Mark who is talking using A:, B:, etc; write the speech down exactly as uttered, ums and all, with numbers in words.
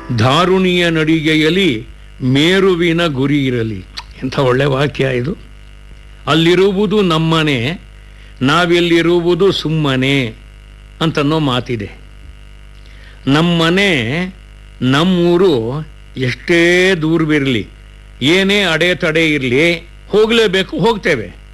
A: ಧಾರುಣಿಯ ನಡಿಗೆಯಲ್ಲಿ ಮೇರುವಿನ ಗುರಿ ಇರಲಿ. ಎಂಥ ಒಳ್ಳೆ ವಾಕ್ಯ ಇದು. ಅಲ್ಲಿರುವುದು ನಮ್ಮನೆ, ನಾವೆಲ್ಲಿರುವುದು ಸುಮ್ಮನೆ ಅಂತನ್ನೋ ಮಾತಿದೆ. ನಮ್ಮನೆ ನಮ್ಮೂರು ಎಷ್ಟೇ ದೂರವಿರಲಿ, ಏನೇ ಅಡೆತಡೆ ಇರಲಿ, ಹೋಗಲೇಬೇಕು, ಹೋಗ್ತೇವೆ.